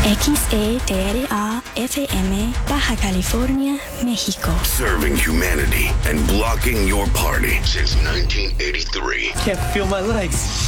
XETRA FM, Baja California, México. Serving humanity and blocking your party since 1983. Can't feel my legs.